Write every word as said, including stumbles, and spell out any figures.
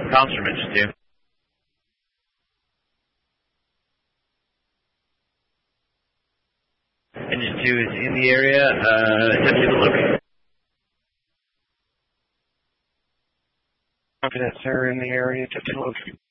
Comms from engine two. Engine two is in the area, uh, attempt to delivery. Confidence, sir, in the area, attempt to delivery.